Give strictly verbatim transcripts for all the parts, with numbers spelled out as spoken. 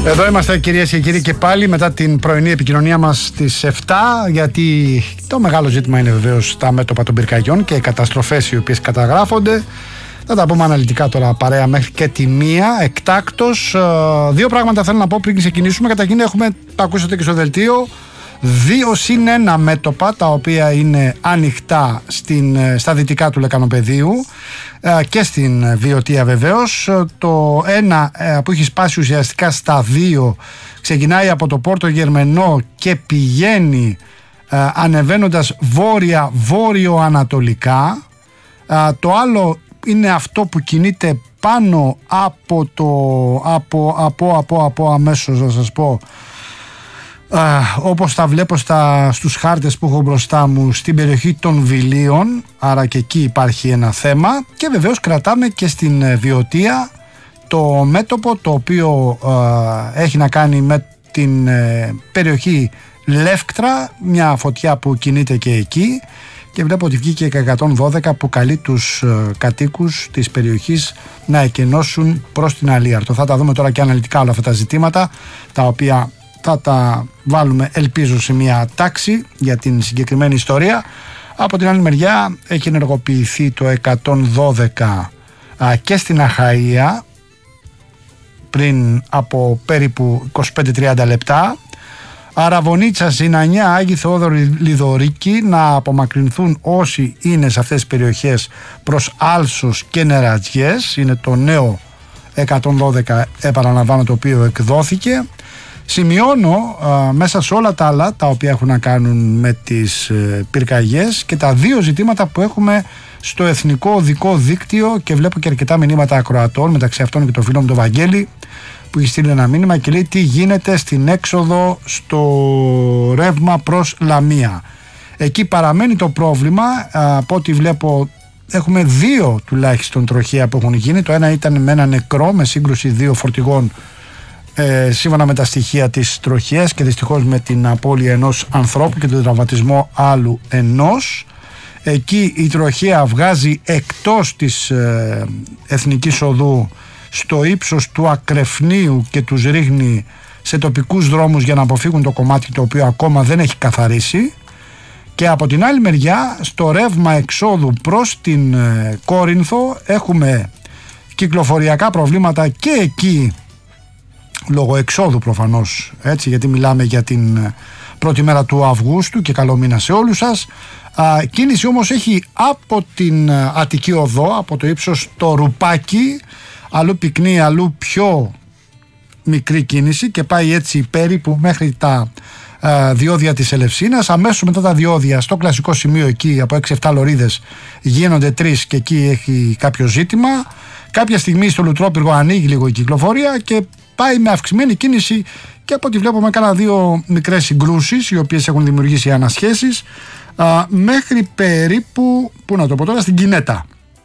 Εδώ είμαστε κυρίες και κύριοι και πάλι μετά την πρωινή επικοινωνία μας στις εφτά, γιατί το μεγάλο ζήτημα είναι βεβαίως τα μέτωπα των πυρκαγιών και οι καταστροφές οι οποίες καταγράφονται. Θα τα πούμε αναλυτικά τώρα παρέα μέχρι και τη μία, εκτάκτος. Δύο πράγματα θέλω να πω πριν ξεκινήσουμε. Καταρχήν έχουμε, το ακούσατε και στο δελτίο, δύο συν ένα μέτωπα τα οποία είναι ανοιχτά στην, στα δυτικά του Λεκανοπεδίου και στην Βιωτία βεβαίως. Το ένα που έχει σπάσει ουσιαστικά στα δύο ξεκινάει από το Πόρτο Γερμενό και πηγαίνει ανεβαίνοντας βόρεια βόρειο-ανατολικά. Το άλλο είναι αυτό που κινείται πάνω από το από, από, από, από αμέσως να σας πω Uh, όπως τα βλέπω στα, στους χάρτες που έχω μπροστά μου, στην περιοχή των Βιλίων, άρα και εκεί υπάρχει ένα θέμα. Και βεβαίως κρατάμε και στην Βιωτία το μέτωπο το οποίο uh, έχει να κάνει με την uh, περιοχή Λεύκτρα, μια φωτιά που κινείται και εκεί, και βλέπω ότι βγήκε και εκατόν δώδεκα που καλεί τους uh, κατοίκους της περιοχής να εκενώσουν προς την Αλίαρτο. Θα τα δούμε τώρα και αναλυτικά όλα αυτά τα ζητήματα, τα οποία θα τα βάλουμε ελπίζω σε μια τάξη για την συγκεκριμένη ιστορία. Από την άλλη μεριά έχει ενεργοποιηθεί το εκατόν δώδεκα α, και στην Αχαΐα πριν από περίπου είκοσι πέντε με τριάντα λεπτά. Αραβωνίτσα, Ζηνανιά, Άγιοι Θεόδωροι, Λιδωρίκη, να απομακρυνθούν όσοι είναι σε αυτές τις περιοχές προς Άλσος και Νερατζιές. Είναι το νέο εκατόν δώδεκα, επαναλαμβάνω, το οποίο εκδόθηκε. Σημειώνω α, μέσα σε όλα τα άλλα τα οποία έχουν να κάνουν με τις ε, πυρκαγιές και τα δύο ζητήματα που έχουμε στο Εθνικό Οδικό Δίκτυο, και βλέπω και αρκετά μηνύματα ακροατών, μεταξύ αυτών και το φίλο μου τον Βαγγέλη που έχει στείλει ένα μήνυμα και λέει τι γίνεται στην έξοδο στο ρεύμα προς Λαμία. Εκεί παραμένει το πρόβλημα. Α, από ό,τι βλέπω έχουμε δύο τουλάχιστον τροχαία που έχουν γίνει. Το ένα ήταν με ένα νεκρό, με σύγκρουση δύο φορτηγών Ε, σύμφωνα με τα στοιχεία της τροχιάς, και δυστυχώς με την απώλεια ενός ανθρώπου και τον τραυματισμό άλλου ενός. Εκεί η τροχιά βγάζει εκτός της ε, εθνικής οδού στο ύψος του Ακρεφνίου και τους ρίχνει σε τοπικούς δρόμους για να αποφύγουν το κομμάτι το οποίο ακόμα δεν έχει καθαρίσει. Και από την άλλη μεριά, στο ρεύμα εξόδου προς την ε, Κόρινθο έχουμε κυκλοφοριακά προβλήματα και εκεί, λόγω εξόδου προφανώς, έτσι, γιατί μιλάμε για την πρώτη μέρα του Αυγούστου και καλό μήνα σε όλους σας. Α, κίνηση όμως έχει από την Αττική Οδό, από το ύψος το Ρουπάκι, αλλού πυκνή, αλλού πιο μικρή κίνηση, και πάει έτσι περίπου μέχρι τα α, διόδια της Ελευσίνας. Αμέσως μετά τα διόδια, στο κλασικό σημείο εκεί από έξι εφτά λωρίδες γίνονται τρεις και εκεί έχει κάποιο ζήτημα. Κάποια στιγμή στο Λουτρόπυργο ανοίγει λίγο η κυκλοφορία και πάει με αυξημένη κίνηση, και από ό,τι βλέπουμε κάνα δύο μικρές συγκρούσεις οι οποίες έχουν δημιουργήσει ανασχέσεις α, μέχρι περίπου, πού να το πω τώρα, στην Κινέτα.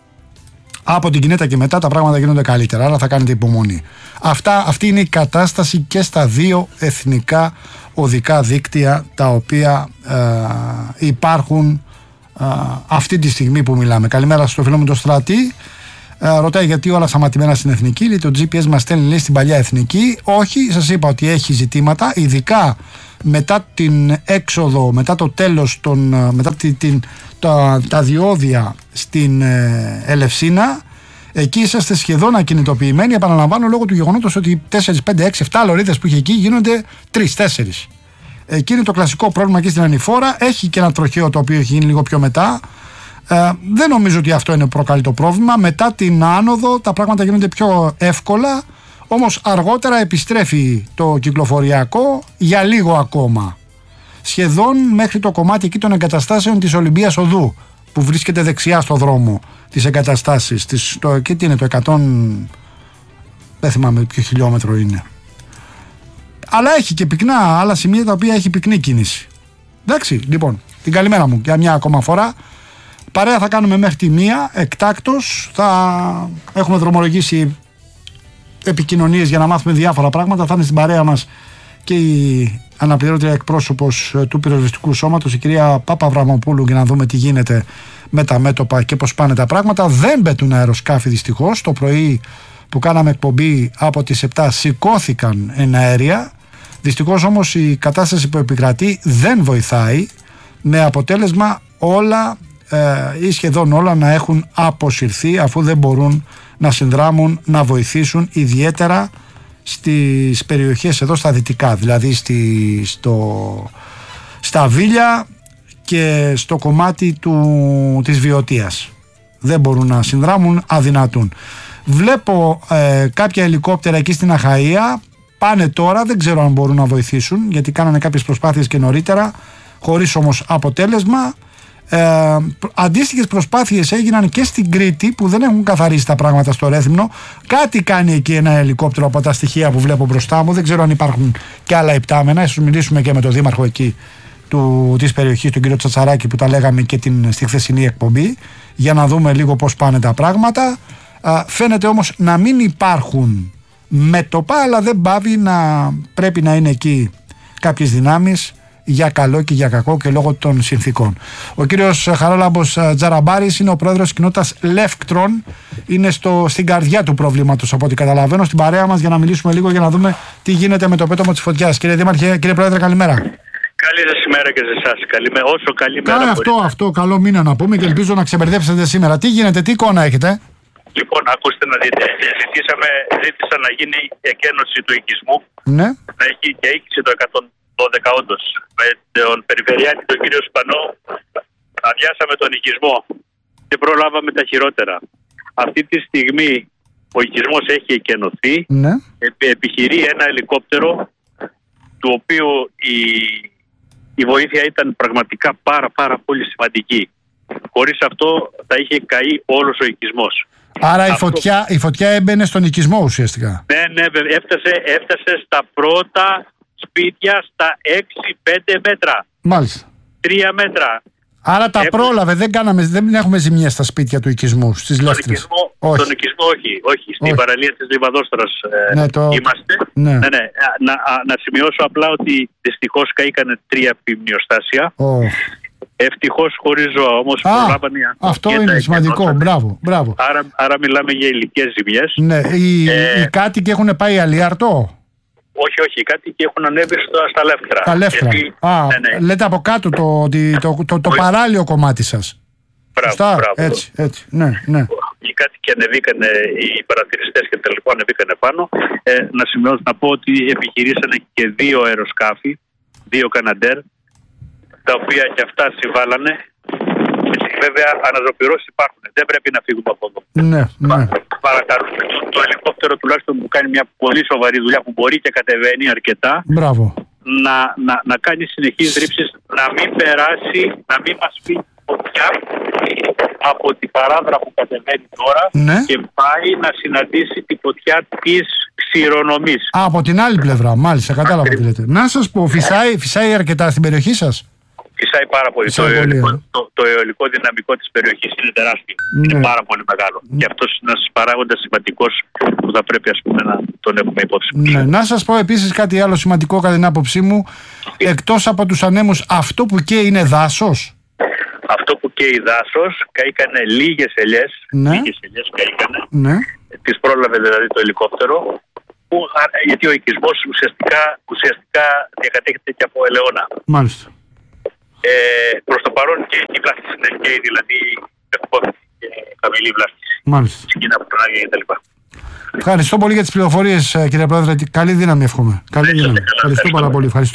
Από την Κινέτα και μετά τα πράγματα γίνονται καλύτερα, άρα θα κάνετε υπομονή. Αυτά, αυτή είναι η κατάσταση και στα δύο εθνικά οδικά δίκτυα τα οποία α, υπάρχουν α, αυτή τη στιγμή που μιλάμε. Καλημέρα στο φίλο μου τον Στράτη. Uh, ρωτάει γιατί όλα σταματημένα στην εθνική. Λέει το τζι πι ες μας στέλνει, λέει, στην παλιά εθνική. Όχι, σας είπα ότι έχει ζητήματα, ειδικά μετά την έξοδο, μετά το τέλος των, μετά την, την, τα, τα διόδια στην ε, Ελευσίνα. Εκεί είσαστε σχεδόν ακινητοποιημένοι. Επαναλαμβάνω, λόγω του γεγονότος ότι τέσσερα, πέντε, έξι, εφτά λωρίδες που είχε εκεί γίνονται τρεις τέσσερα. Εκεί είναι το κλασικό πρόβλημα και στην Ανηφόρα. Έχει και ένα τροχαίο το οποίο έχει γίνει λίγο πιο μετά. Ε, δεν νομίζω ότι αυτό είναι που προκαλεί το πρόβλημα. Μετά την άνοδο τα πράγματα γίνονται πιο εύκολα, όμως αργότερα επιστρέφει το κυκλοφοριακό για λίγο ακόμα, σχεδόν μέχρι το κομμάτι εκεί των εγκαταστάσεων της Ολυμπίας Οδού που βρίσκεται δεξιά στο δρόμο της εγκαταστάσεις της, το, και τι είναι το εκατό, δεν θυμάμαι ποιο χιλιόμετρο είναι, αλλά έχει και πυκνά άλλα σημεία τα οποία έχει πυκνή κίνηση. Εντάξει, λοιπόν, την καλημέρα μου για μια ακόμα φορά. Παρέα θα κάνουμε μέχρι τη μία, εκτάκτος. Θα έχουμε δρομολογήσει επικοινωνίες για να μάθουμε διάφορα πράγματα. Θα είναι στην παρέα μας και η αναπληρώτρια εκπρόσωπος του πυροσβεστικού σώματος, η κυρία Παπαβραμοπούλου, για να δούμε τι γίνεται με τα μέτωπα και πώς πάνε τα πράγματα. Δεν πετούν αεροσκάφη δυστυχώς. Το πρωί που κάναμε εκπομπή από τις επτά σηκώθηκαν εναέρια. Δυστυχώς όμως η κατάσταση που επικρατεί δεν βοηθάει, με αποτέλεσμα όλα ε, ή σχεδόν όλα να έχουν αποσυρθεί, αφού δεν μπορούν να συνδράμουν, να βοηθήσουν, ιδιαίτερα στις περιοχές εδώ στα δυτικά, δηλαδή στη, στο, στα Βίλια και στο κομμάτι του, της Βιωτίας. Δεν μπορούν να συνδράμουν, αδυνατούν. Βλέπω ε, κάποια ελικόπτερα εκεί στην Αχαΐα, πάνε τώρα, δεν ξέρω αν μπορούν να βοηθήσουν, γιατί κάνανε κάποιες προσπάθειες και νωρίτερα, χωρίς όμως αποτέλεσμα. Ε, αντίστοιχες προσπάθειες έγιναν και στην Κρήτη, που δεν έχουν καθαρίσει τα πράγματα στο Ρέθυμνο. Κάτι κάνει εκεί ένα ελικόπτερο από τα στοιχεία που βλέπω μπροστά μου. Δεν ξέρω αν υπάρχουν και άλλα υπτάμενα. Ίσως μιλήσουμε και με τον δήμαρχο εκεί του, της περιοχής, τον κύριο Τσατσαράκη, που τα λέγαμε και την, στη χθεσινή εκπομπή, για να δούμε λίγο πώς πάνε τα πράγματα. Ε, φαίνεται όμως να μην υπάρχουν μέτωπα, αλλά δεν πάβει να πρέπει να είναι εκεί κάποιες δυνάμεις, για καλό και για κακό και λόγω των συνθήκων. Ο κύριος Χαράλαμπος Τζαραμπάρης είναι ο πρόεδρος της κοινότητας Λεύκτρον. Είναι στο, στην καρδιά του προβλήματος, από ό,τι καταλαβαίνω, στην παρέα μας, για να μιλήσουμε λίγο, για να δούμε τι γίνεται με το πέτωμα της φωτιάς. Κύριε Δήμαρχε, κύριε Πρόεδρε, καλημέρα. Καλή μέρα και σε εσάς. Καλημέρα, όσο καλή μέρα. Καλά, αυτό, αυτό, καλό μήνα να πούμε, και ελπίζω να ξεμπερδέψετε σήμερα. Τι γίνεται, τι εικόνα έχετε? Λοιπόν, ακούστε να δείτε. Ζητήσαμε, ζήτησα να γίνει εκένωση του οικισμού. Ναι. Να έχει και οίκηση το εκατόν δώδεκα όντως. Με τον Περιφερειάτη, τον κύριο Σπανό, αδειάσαμε τον οικισμό και προλάβαμε τα χειρότερα. Αυτή τη στιγμή ο οικισμός έχει εκενωθεί. Ναι. Επιχειρεί ένα ελικόπτερο, του οποίου η, η βοήθεια ήταν πραγματικά πάρα πάρα πολύ σημαντική. Χωρίς αυτό θα είχε καεί όλος ο οικισμός. Άρα αυτό... η, φωτιά, η φωτιά έμπαινε στον οικισμό ουσιαστικά. Ναι, ναι, έφτασε, έφτασε στα πρώτα σπίτια στα έξι πέντε μέτρα. Μάλιστα. τρία μέτρα. Άρα τα Έπρεπε... πρόλαβε, δεν, κάναμε, δεν έχουμε ζημιές στα σπίτια του οικισμού, στις Λεύτρες. Όχι. Τον οικισμό όχι, όχι. Στην όχι. παραλία της Λιβαδόστρας ε, ναι, το... είμαστε. Ναι. Ναι, ναι. Να, να σημειώσω απλά ότι δυστυχώς καήκανε τρία ποιμνιοστάσια. Oh. Ευτυχώς χωρίς ζώα, όμως προλάβανε. Αυτό είναι σημαντικό, μπράβο, μπράβο. Άρα, άρα μιλάμε για υλικές ζημιές. Ναι, οι, ε... οι κάτοικοι έχουν πάει Αλιάρτο. Όχι, όχι, οι κάτοικοι έχουν ανέβει στα Λεύτρα. Τα Λεύτρα. Γιατί... Α, ναι, ναι. Λέτε από κάτω το, το, το, το, το παράλιο κομμάτι σας. Μπράβο, μπράβο. Έτσι, έτσι, ναι, ναι. Οι κάτοικοι ανεβήκανε, οι παρατηρητές και τελικά ανεβήκανε πάνω. Ε, να σημειώσω να πω ότι επιχειρήσανε και δύο αεροσκάφη, δύο Καναντέρ, τα οποία και αυτά συμβάλλανε. Βέβαια, αναζωπυρώσεις υπάρχουν. Δεν πρέπει να φύγουμε από εδώ. Ναι, ναι. Παρακαλούμε. Το ελικόπτερο τουλάχιστον που κάνει μια πολύ σοβαρή δουλειά, που μπορεί και κατεβαίνει αρκετά. Μπράβο. Να, να, να κάνει συνεχείς ρήψεις, να μην περάσει, να μην μας φύγει φωτιά από την παράδρα που κατεβαίνει τώρα, ναι, και πάει να συναντήσει τη φωτιά της Ξηρονομής. Α, από την άλλη πλευρά, μάλιστα, κατάλαβα τι λέτε. Να σας πω, φυσάει, φυσάει αρκετά στην περιοχή σας? Φυσάει πάρα πολύ. Το, πολύ αιωλικό, το, το αιωλικό δυναμικό της περιοχής είναι τεράστιο. Ναι. Είναι πάρα πολύ μεγάλο. Ναι. Και αυτός είναι ένας παράγοντας σημαντικός που θα πρέπει, ας πούμε, να τον έχουμε υπόψη. Ναι. Να σας πω επίσης κάτι άλλο σημαντικό κατά την άποψή μου. Okay. Εκτός από τους ανέμους, αυτό που καίει είναι δάσος? Αυτό που καίει δάσος, καήκανε λίγες ελιές. Ναι. Λίγες ελιές καήκανε. Ναι. Τις πρόλαβε δηλαδή το ελικόπτερο. Που, γιατί ο οικισμός ουσιαστικά, ουσιαστικά διακατέχεται και από ελαιόνα. Μάλιστα. Ε, προς το παρόν και η βλάστηση είναι και δηλαδή και χαμηλή βλάστηση. Μάλιστα. Συγκίνα από τον Άγιο και τα λοιπά. Ευχαριστώ πολύ για τις πληροφορίες, κύριε Πρόεδρε. Καλή δύναμη εύχομαι. Καλή δύναμη. Ευχαριστώ πάρα πολύ. Ευχαριστώ.